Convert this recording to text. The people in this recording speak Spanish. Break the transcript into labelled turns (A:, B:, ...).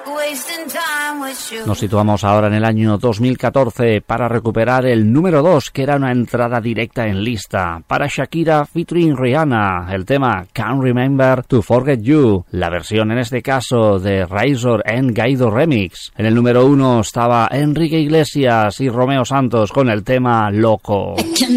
A: Nos situamos ahora en el año 2014 para recuperar el número 2, que era una entrada directa en lista. Para Shakira featuring Rihanna, el tema Can't Remember to Forget You, la versión en este caso de Razor and Gaido Remix. En el número 1 estaba Enrique Iglesias y Romeo Santos con el tema Loco.